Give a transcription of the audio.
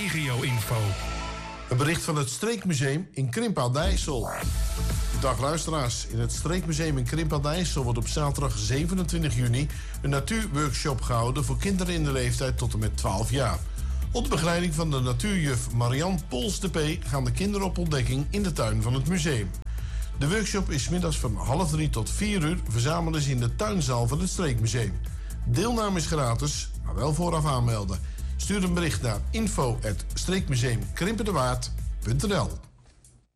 regio-info. Een bericht van het Streekmuseum in Krimpen aan de IJssel. Dag luisteraars, in het Streekmuseum in Krimpen aan de IJssel wordt op zaterdag 27 juni een natuurworkshop gehouden voor kinderen in de leeftijd tot en met 12 jaar. Onder begeleiding van de natuurjuf Marianne Pols de P gaan de kinderen op ontdekking in de tuin van het museum. De workshop is 's middags van 2:30 tot 4 uur. Verzamelen ze in de tuinzaal van het Streekmuseum. Deelname is gratis, maar wel vooraf aanmelden. Stuur een bericht naar info@streekmuseumkrimpendewaard.nl.